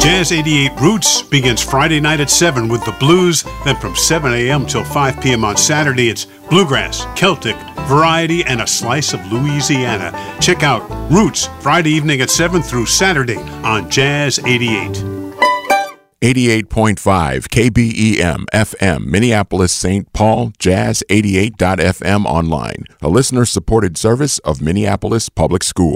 Jazz 88 Roots begins Friday night at 7 with the blues. Then from 7 a.m. till 5 p.m. on Saturday, it's bluegrass, Celtic, variety, and a slice of Louisiana. Check out Roots Friday evening at 7 through Saturday on Jazz 88. 88.5 KBEM FM, Minneapolis, St. Paul, Jazz 88.fm online, a listener-supported service of Minneapolis Public Schools.